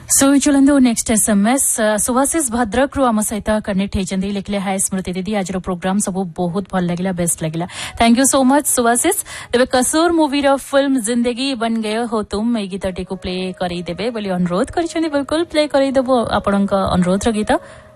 सो चलंदो next SMS Subhashish Bhadrak रु आम सहित कनेक्ट होती लिखले हाय स्मृति दीदी आज प्रोग्राम सब बहुत भल लगे बेस्ट लगे thank you so much Subhashish तेज कसूर मूवी फिल्म जिंदगी बन गए हो तुम ये गीत टी प्ले करदेवे बोली अनुरोध कर बिल्कुल प्ले करदेव आपण अनुरोध गीत